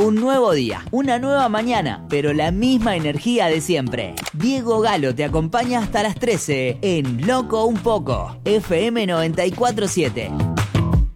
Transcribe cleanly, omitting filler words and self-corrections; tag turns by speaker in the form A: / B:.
A: Un nuevo día, una nueva mañana, pero la misma energía de siempre. Diego Galo te acompaña hasta las 13 en Loco un Poco, FM 94.7.